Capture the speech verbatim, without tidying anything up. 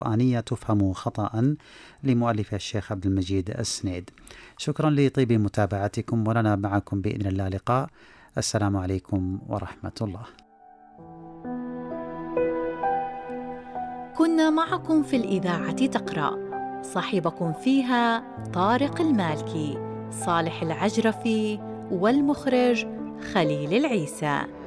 القرآنية تفهم خطأ لمؤلف الشيخ عبد المجيد السنيد. شكرا لطيب متابعتكم، ولنا معكم بإذن الله لقاء. السلام عليكم ورحمة الله. كنا معكم في الإذاعة تقرأ، صاحبكم فيها طارق المالكي، صالح العجرفي، والمخرج خليل العيسى.